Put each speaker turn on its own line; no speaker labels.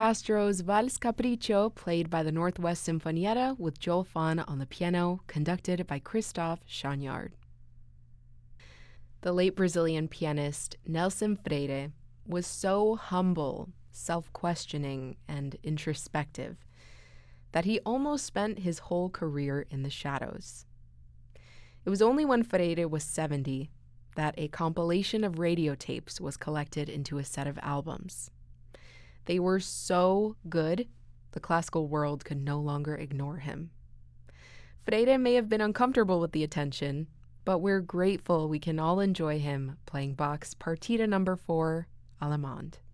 Castro's Vals Capriccio, played by the Northwest Sinfonietta with Joel Fahn on the piano, conducted by Christophe Chagnard. The late Brazilian pianist Nelson Freire was so humble, self-questioning, and introspective that he almost spent his whole career in the shadows. It was only when Freire was 70 that a compilation of radio tapes was collected into a set of albums. They were so good, the classical world could no longer ignore him. Freire may have been uncomfortable with the attention, but we're grateful we can all enjoy him playing Bach's Partita No. 4, Allemande.